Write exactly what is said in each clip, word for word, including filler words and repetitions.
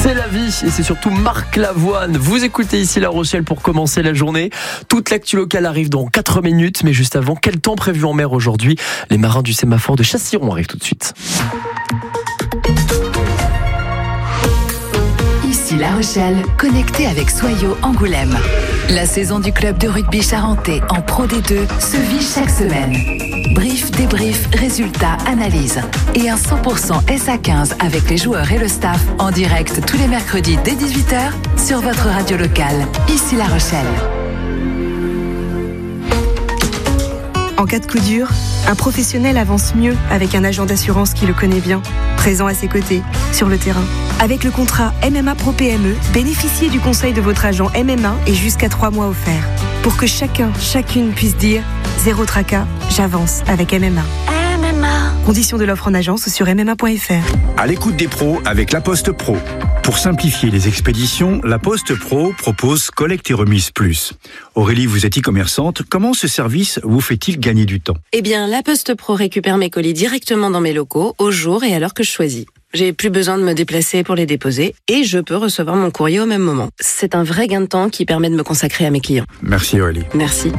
C'est la vie et c'est surtout Marc Lavoine. Vous écoutez ici La Rochelle pour commencer la journée. Toute l'actu locale arrive dans quatre minutes, mais juste avant, quel temps prévu en mer aujourd'hui? Les marins du sémaphore de Chassiron arrivent tout de suite. Ici La Rochelle, connecté avec Soyaux Angoulême. La saison du club de rugby charentais en Pro D deux se vit chaque semaine. Brief, débrief, résultats, analyse. Et un cent pour cent S A quinze avec les joueurs et le staff en direct tous les mercredis dès dix-huit heures sur votre radio locale. Ici La Rochelle. En cas de coup dur, un professionnel avance mieux avec un agent d'assurance qui le connaît bien, présent à ses côtés, sur le terrain. Avec le contrat M M A Pro P M E, bénéficiez du conseil de votre agent M M A et jusqu'à trois mois offerts. Pour que chacun, chacune puisse dire « Zéro tracas, j'avance avec M M A ». M M A. Conditions de l'offre en agence sur m m a point f r. À l'écoute des pros avec La Poste Pro. Pour simplifier les expéditions, La Poste Pro propose collecte et remise plus. Aurélie, vous êtes e-commerçante. Comment ce service vous fait-il gagner du temps? Eh bien, La Poste Pro récupère mes colis directement dans mes locaux, au jour et à l'heure que je choisis. J'ai plus besoin de me déplacer pour les déposer et je peux recevoir mon courrier au même moment. C'est un vrai gain de temps qui permet de me consacrer à mes clients. Merci Aurélie. Merci.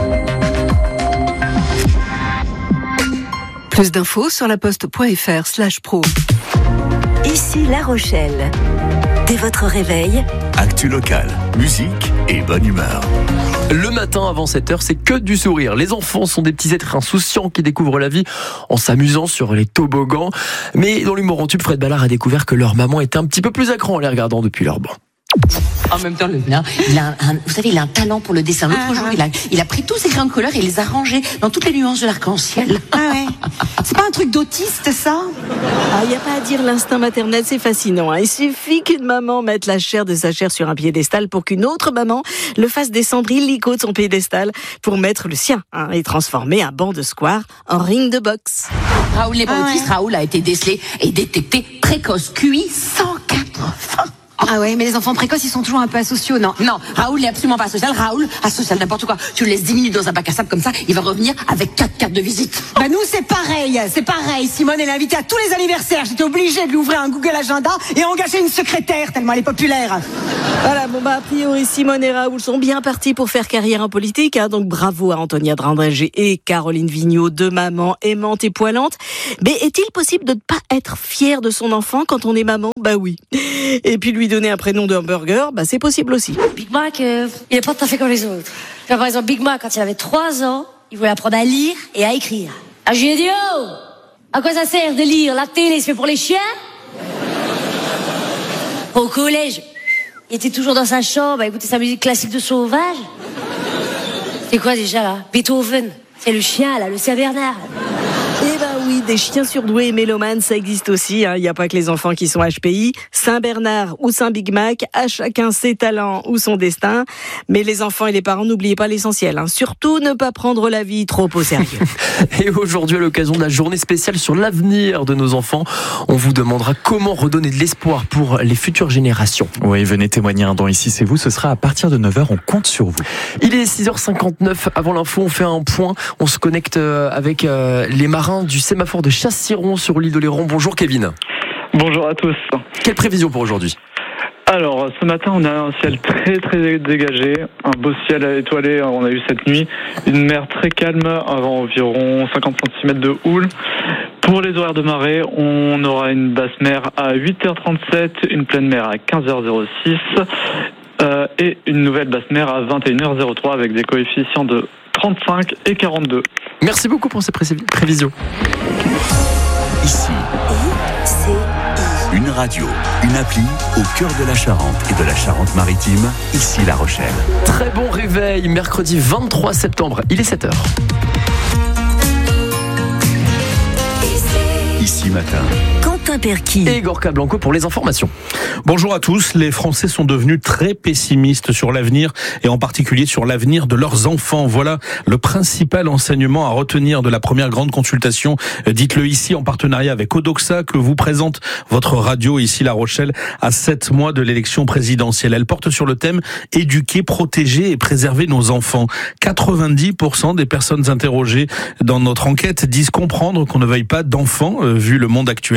Plus d'infos sur laposte.fr slash pro. Ici La Rochelle. Dès votre réveil, actu locale, musique et bonne humeur. Le matin avant sept heures, c'est que du sourire. Les enfants sont des petits êtres insouciants qui découvrent la vie en s'amusant sur les toboggans. Mais dans l'humour en tube, Fred Ballard a découvert que leur maman était un petit peu plus à cran en les regardant depuis leur banc. En même temps, le mien, il a un, un, vous savez, il a un talent pour le dessin. L'autre ah, jour, il a, il a pris tous ses crayons de couleur et il les a rangés dans toutes les nuances de l'arc-en-ciel. Ah ouais. C'est pas un truc d'autiste, ça? Ah, il n'y a pas à dire, l'instinct maternel, c'est fascinant. Hein. Il suffit qu'une maman mette la chair de sa chair sur un piédestal pour qu'une autre maman le fasse descendre illico de son piédestal pour mettre le sien hein, et transformer un banc de square en ring de boxe. Raoul n'est pas ah autiste. Ouais. Raoul a été décelé et détecté précoce. Q I cent quatre-vingts. Ah ouais, mais les enfants précoces, ils sont toujours un peu asociaux, non? Non, Raoul n'est absolument pas asocial. Raoul, asocial, n'importe quoi. Tu le laisses dix minutes dans un bac à sable comme ça, il va revenir avec quatre cartes de visite. Bah nous, c'est pareil, c'est pareil. Simone, elle est invitée à tous les anniversaires. J'étais obligée de lui ouvrir un Google Agenda et engager une secrétaire, tellement elle est populaire. Voilà, bon bah a priori, Simone et Raoul sont bien partis pour faire carrière en politique, hein, donc bravo à Antonia Drandrégé et Caroline Vigneault, deux mamans aimantes et poilantes. Mais est-il possible de ne pas être fier de son enfant quand on est maman? Bah oui. Et puis lui donner un prénom de hamburger, bah c'est possible aussi. Big Mac, euh, il est pas tout à fait comme les autres. Par exemple, Big Mac, quand il avait trois ans, il voulait apprendre à lire et à écrire. Ah, je lui ai dit, oh, à quoi ça sert de lire? La télé, c'est fait pour les chiens? Au collège, il était toujours dans sa chambre à écouter sa musique classique de sauvage. C'est quoi déjà, là? Beethoven. C'est le chien, là, le Saint-Bernard. Eh ben oui, des chiens surdoués et mélomanes, ça existe aussi. Il hein. n'y a pas que les enfants qui sont H P I. Saint-Bernard ou Saint-Big Mac, à chacun ses talents ou son destin. Mais les enfants et les parents, n'oubliez pas l'essentiel. Hein. Surtout, ne pas prendre la vie trop au sérieux. Et aujourd'hui, à l'occasion de la journée spéciale sur l'avenir de nos enfants, on vous demandera comment redonner de l'espoir pour les futures générations. Oui, venez témoigner dans Ici c'est vous. Ce sera à partir de neuf heures, on compte sur vous. Il est six heures cinquante-neuf. Avant l'info, on fait un point. On se connecte avec les marins du sémaphore de Chassiron sur l'île d'Oléron. Bonjour Kevin. Bonjour à tous. Quelle prévision pour aujourd'hui? Alors, ce matin, on a un ciel très très dégagé, un beau ciel étoilé, on a eu cette nuit, une mer très calme, environ cinquante centimètres de houle. Pour les horaires de marée, on aura une basse mer à huit heures trente-sept, une pleine mer à quinze heures six euh, et une nouvelle basse mer à vingt et une heures trois avec des coefficients de trente-cinq et quarante-deux. Merci beaucoup pour ces pré- prévisions. Ici, une radio, une appli au cœur de la Charente et de la Charente-Maritime. Ici La Rochelle. Très bon réveil, mercredi vingt-trois septembre, il est sept heures. Ici Matin. Quentin Perquis et Gorka Blanco pour les informations. Bonjour à tous. Les Français sont devenus très pessimistes sur l'avenir et en particulier sur l'avenir de leurs enfants. Voilà le principal enseignement à retenir de la première grande consultation. Dites-le ici en partenariat avec Odoxa que vous présente votre radio ici La Rochelle à sept mois de l'élection présidentielle. Elle porte sur le thème éduquer, protéger et préserver nos enfants. quatre-vingt-dix pour cent des personnes interrogées dans notre enquête disent comprendre qu'on ne veuille pas d'enfants euh, vu le monde actuel.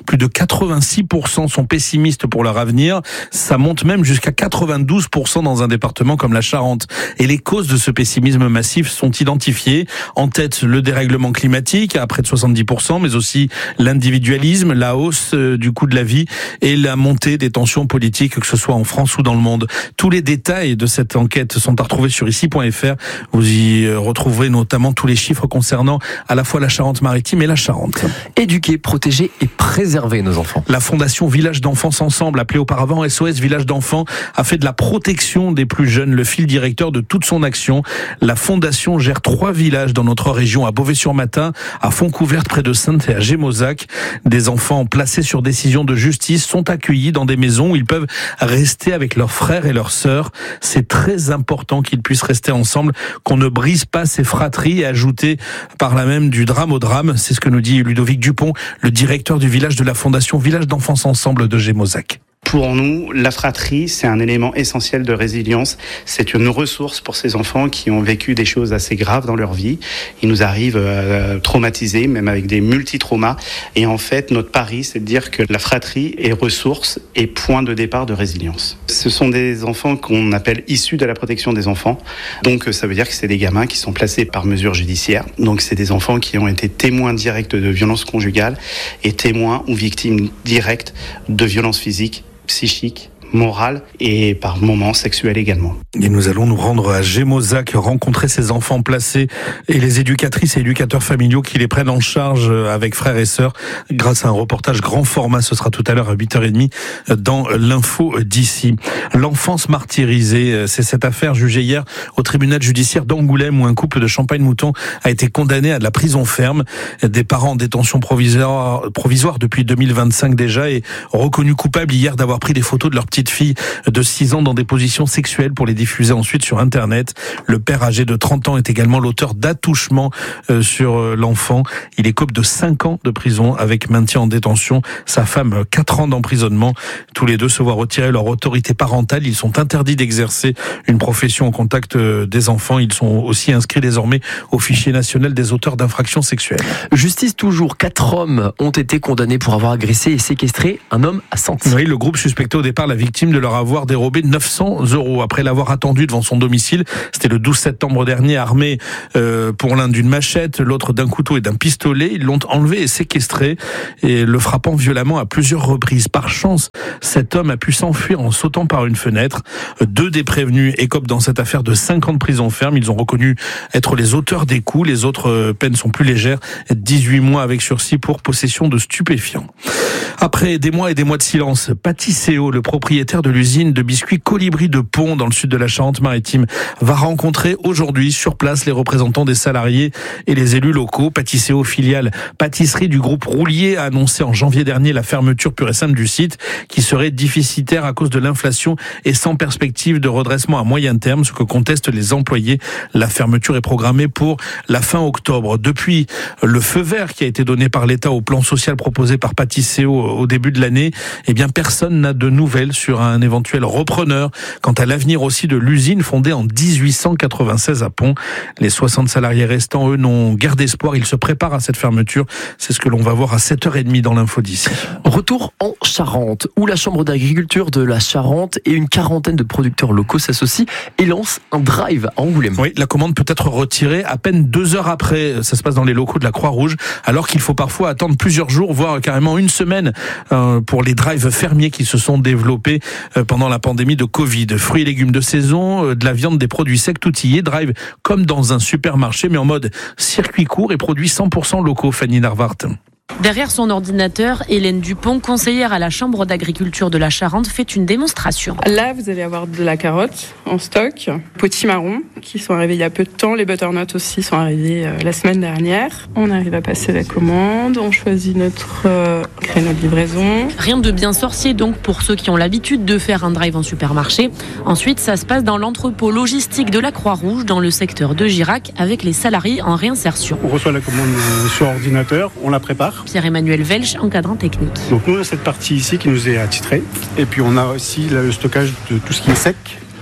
Plus de quatre-vingt-six pour cent sont pessimistes pour leur avenir. Ça monte même jusqu'à quatre-vingt-douze pour cent dans un département comme la Charente. Et les causes de ce pessimisme massif sont identifiées. En tête, le dérèglement climatique à près de soixante-dix pour cent, mais aussi l'individualisme, la hausse du coût de la vie et la montée des tensions politiques, que ce soit en France ou dans le monde. Tous les détails de cette enquête sont à retrouver sur ici point f r. Vous y retrouverez notamment tous les chiffres concernant à la fois la Charente-Maritime et la Charente. Éduquer, protéger et préserver nos enfants. La Fondation Village d'Enfance Ensemble, appelée auparavant S O S Village d'Enfants, a fait de la protection des plus jeunes le fil directeur de toute son action. La Fondation gère trois villages dans notre région, à Beauvais-sur-Matha, à Fontcouverte près de Saintes et à Gémozac. Des enfants placés sur décision de justice sont accueillis dans des maisons où ils peuvent rester avec leurs frères et leurs sœurs. C'est très important qu'ils puissent rester ensemble, qu'on ne brise pas ces fratries et ajouter par là même du drame au drame. C'est ce que nous dit Ludovic Dupont, le directeur du village de la Fondation Village d'Enfance Ensemble de Gémozac. Pour nous, la fratrie, c'est un élément essentiel de résilience. C'est une ressource pour ces enfants qui ont vécu des choses assez graves dans leur vie. Ils nous arrivent euh, traumatisés, même avec des multi-traumas. Et en fait, notre pari, c'est de dire que la fratrie est ressource et point de départ de résilience. Ce sont des enfants qu'on appelle issus de la protection des enfants. Donc, ça veut dire que c'est des gamins qui sont placés par mesure judiciaire. Donc, c'est des enfants qui ont été témoins directs de violences conjugales et témoins ou victimes directes de violences physiques, psychique, morale et par moments sexuelle également. Et nous allons nous rendre à Gémozac, rencontrer ces enfants placés et les éducatrices et éducateurs familiaux qui les prennent en charge avec frères et sœurs grâce à un reportage grand format. Ce sera tout à l'heure à huit heures trente dans l'info d'ici. L'enfance martyrisée, c'est cette affaire jugée hier au tribunal judiciaire d'Angoulême où un couple de Champagne-Mouton a été condamné à de la prison ferme. Des parents en détention provisoire, provisoire depuis deux mille vingt-cinq déjà et reconnus coupables hier d'avoir pris des photos de leur petite fille de six ans dans des positions sexuelles pour les diffuser ensuite sur Internet. Le père âgé de trente ans est également l'auteur d'attouchements sur l'enfant. Il écope de cinq ans de prison avec maintien en détention. Sa femme, quatre ans d'emprisonnement. Tous les deux se voient retirer leur autorité parentale. Ils sont interdits d'exercer une profession au contact des enfants. Ils sont aussi inscrits désormais au fichier national des auteurs d'infractions sexuelles. Justice toujours. Quatre hommes ont été condamnés pour avoir agressé et séquestré un homme à Saintes. Oui, le groupe suspectait au départ la victime de leur avoir dérobé neuf cents euros après l'avoir attendu devant son domicile. C'était le douze septembre dernier, armé euh, pour l'un d'une machette, l'autre d'un couteau et d'un pistolet. Ils l'ont enlevé et séquestré et le frappant violemment à plusieurs reprises. Par chance, cet homme a pu s'enfuir en sautant par une fenêtre. Deux des prévenus écopent dans cette affaire de cinq ans de prison ferme. Ils ont reconnu être les auteurs des coups. Les autres peines sont plus légères. dix-huit mois avec sursis pour possession de stupéfiants. Après des mois et des mois de silence, Pâtisséo, le propriétaire de l'usine de biscuits Colibri de Pont dans le sud de la Charente-Maritime, va rencontrer aujourd'hui sur place les représentants des salariés et les élus locaux. Pâtisséo, filiale pâtisserie du groupe Roulier, a annoncé en janvier dernier la fermeture pure et simple du site qui serait déficitaire à cause de l'inflation et sans perspective de redressement à moyen terme, ce que contestent les employés. La fermeture est programmée pour la fin octobre. Depuis le feu vert qui a été donné par l'État au plan social proposé par Pâtisséo au début de l'année, eh bien personne n'a de nouvelles sur un éventuel repreneur. Quant à l'avenir aussi de l'usine fondée en dix-huit cent quatre-vingt-seize à Pont, les soixante salariés restants, eux, n'ont guère d'espoir. Ils se préparent à cette fermeture. C'est ce que l'on va voir à sept heures trente dans l'info d'ici. Retour en Charente, où la Chambre d'agriculture de la Charente et une quarantaine de producteurs locaux s'associent et lancent un drive à Angoulême. Oui, la commande peut être retirée à peine deux heures après. Ça se passe dans les locaux de la Croix-Rouge, alors qu'il faut parfois attendre plusieurs jours, voire carrément une semaine pour les drives fermiers qui se sont développés pendant la pandémie de Covid. Fruits et légumes de saison, de la viande, des produits secs, tout y est. Drive comme dans un supermarché, mais en mode circuit court et produits cent pour cent locaux. Fanny Narvart. Derrière son ordinateur, Hélène Dupont, conseillère à la Chambre d'agriculture de la Charente, fait une démonstration. Là, vous allez avoir de la carotte en stock, potimarron qui sont arrivés il y a peu de temps, les butternuts aussi sont arrivés euh, la semaine dernière. On arrive à passer la commande, on choisit notre euh, créneau de livraison. Rien de bien sorcier donc pour ceux qui ont l'habitude de faire un drive en supermarché. Ensuite, ça se passe dans l'entrepôt logistique de la Croix-Rouge, dans le secteur de Girac, avec les salariés en réinsertion. On reçoit la commande sur ordinateur, on la prépare. Pierre-Emmanuel Welch, encadrant technique. Donc nous, on a cette partie ici qui nous est attitrée. Et puis on a aussi le stockage de tout ce qui est sec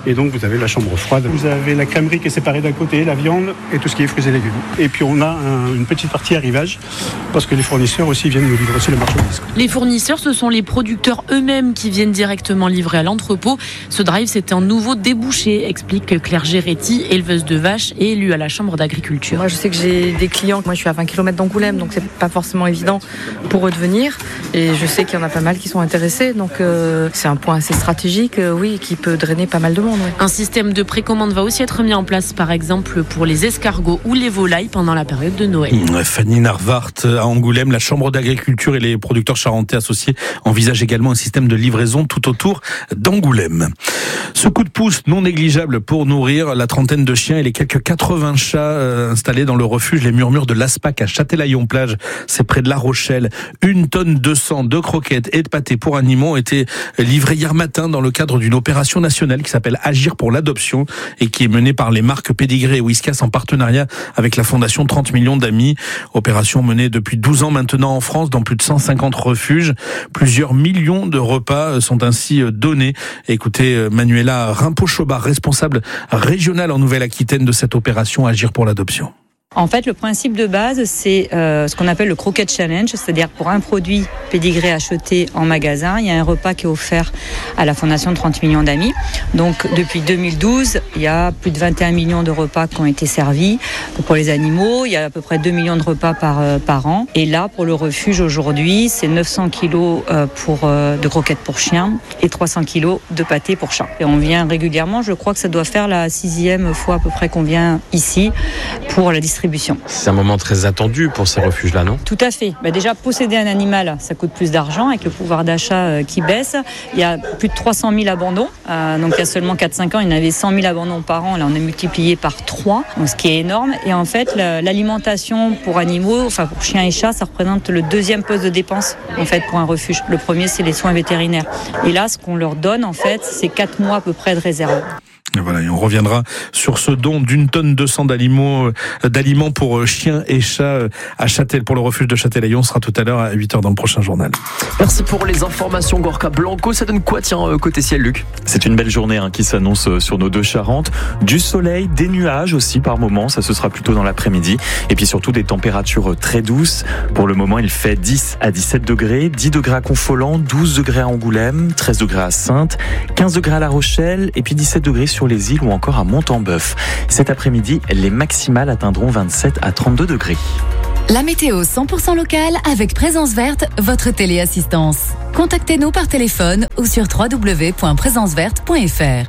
Et donc vous avez la chambre froide. Vous avez la crèmerie qui est séparée d'un côté, la viande et tout ce qui est fruits et légumes. Et puis on a un, une petite partie arrivage parce que les fournisseurs aussi viennent nous livrer aussi les marchandises. Les fournisseurs, ce sont les producteurs eux-mêmes qui viennent directement livrer à l'entrepôt. Ce drive, c'est un nouveau débouché, explique Claire Géretti, éleveuse de vaches et élue à la Chambre d'agriculture. Moi, je sais que j'ai des clients. Moi, je suis à vingt kilomètres d'Angoulême, donc c'est pas forcément évident pour eux de venir. Et je sais qu'il y en a pas mal qui sont intéressés. Donc euh, c'est un point assez stratégique, euh, oui, qui peut drainer pas mal de monde. Oui. Un système de précommande va aussi être mis en place, par exemple, pour les escargots ou les volailles pendant la période de Noël. Fanny Narvart à Angoulême, la Chambre d'agriculture et les producteurs charentais associés envisagent également un système de livraison tout autour d'Angoulême. Ce coup de pouce non négligeable pour nourrir la trentaine de chiens et les quelques quatre-vingts chats installés dans le refuge Les Murmures de l'Aspac à Châtelaillon-Plage, c'est près de La Rochelle. Une tonne deux cents de croquettes et de pâtés pour animaux ont été livrés hier matin dans le cadre d'une opération nationale qui s'appelle Agir pour l'adoption et qui est menée par les marques Pédigré et Whiskas en partenariat avec la fondation trente millions d'amis. Opération menée depuis douze ans maintenant en France dans plus de cent cinquante refuges. Plusieurs millions de repas sont ainsi donnés. Écoutez Manuela Rimpeau-Chobard, responsable régionale en Nouvelle-Aquitaine de cette opération Agir pour l'adoption. En fait, le principe de base, c'est euh, ce qu'on appelle le Croquette Challenge, c'est-à-dire pour un produit Pédigré acheté en magasin, il y a un repas qui est offert à la Fondation trente millions d'amis. Donc, depuis deux mille douze, il y a plus de vingt et un millions de repas qui ont été servis pour les animaux. Il y a à peu près deux millions de repas par, euh, par an. Et là, pour le refuge aujourd'hui, c'est neuf cents kilos euh, pour, euh, de croquettes pour chiens et trois cents kilos de pâtés pour chats. Et on vient régulièrement, je crois que ça doit faire la sixième fois à peu près qu'on vient ici pour la distribution. C'est un moment très attendu pour ces refuges-là, non ? Tout à fait. Bah déjà, posséder un animal, ça coûte plus d'argent avec le pouvoir d'achat euh, qui baisse. Il y a plus de trois cent mille abandons. Euh, donc, il y a seulement quatre à cinq ans, il y en avait cent mille abandons par an. Là, on a multiplié par trois, donc ce qui est énorme. Et en fait, l'alimentation pour animaux, enfin pour chiens et chats, ça représente le deuxième poste de dépense en fait pour un refuge. Le premier, c'est les soins vétérinaires. Et là, ce qu'on leur donne, en fait, c'est quatre mois à peu près de réserve. Et voilà, et on reviendra sur ce don d'une tonne deux cents d'aliments, d'aliments pour chiens et chats à Châtel, pour le refuge de Châtelaillon. On sera tout à l'heure à huit heures dans le prochain journal. Merci pour les informations, Gorka Blanco. Ça donne quoi, tiens, côté ciel, Luc ? C'est une belle journée hein, qui s'annonce sur nos deux Charentes. Du soleil, des nuages aussi par moments. Ça, ce sera plutôt dans l'après-midi. Et puis surtout des températures très douces. Pour le moment, il fait dix à dix-sept degrés. dix degrés à Confolens, douze degrés à Angoulême, treize degrés à Saintes, quinze degrés à La Rochelle et puis dix-sept degrés sur les îles ou encore à Montembeuf. Cet après-midi, les maximales atteindront vingt-sept à trente-deux degrés. La météo cent pour cent locale avec Présence Verte, votre téléassistance. Contactez-nous par téléphone ou sur w w w point présence verte point f r.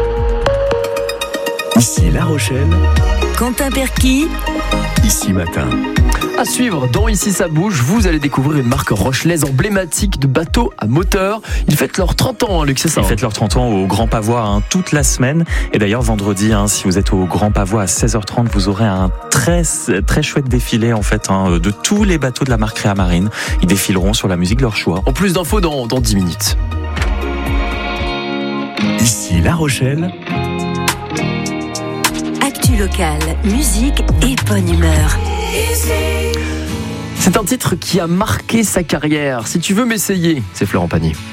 Ici La Rochelle. Quentin Perquis. Ici Matin. À suivre, dans Ici ça bouge, vous allez découvrir une marque rochelaise emblématique de bateaux à moteur. Ils fêtent leurs trente ans, hein, Luc, c'est ça ? Ils fêtent leurs trente ans au Grand Pavois hein, toute la semaine. Et d'ailleurs, vendredi, hein, si vous êtes au Grand Pavois à seize heures trente, vous aurez un très, très chouette défilé en fait, hein, de tous les bateaux de la marque Réa Marine. Ils défileront sur la musique de leur choix. En plus d'infos dans, dans dix minutes. Ici La Rochelle. Actu locale, musique et bonne humeur. C'est un titre qui a marqué sa carrière. Si tu veux m'essayer, c'est Florent Pagny.